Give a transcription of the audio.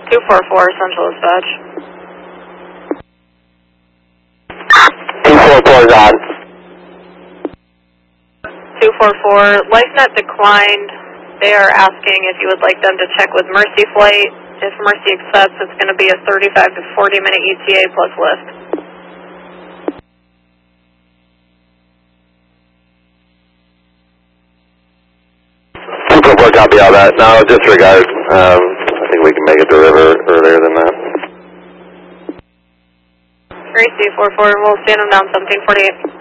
244 Central Dispatch. 244 is on. 244, LifeNet declined. They are asking if you would like them to check with Mercy Flight. If Mercy accepts, it's going to be a 35 to 40 minute ETA plus lift. Copy all that. No, disregard. I think we can make it to river earlier than that. Gracie 44, we'll stand them down 1748.